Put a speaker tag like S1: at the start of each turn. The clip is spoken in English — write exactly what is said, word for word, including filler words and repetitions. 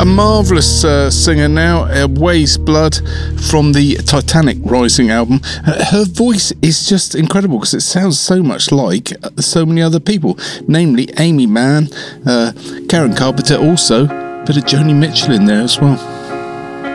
S1: A marvellous uh, singer now, uh, Weighs Blood from the Titanic Rising album. Uh, her voice is just incredible because it sounds so much like uh, so many other people, namely Amy Mann, uh, Karen Carpenter also, but a Joni Mitchell in there as well.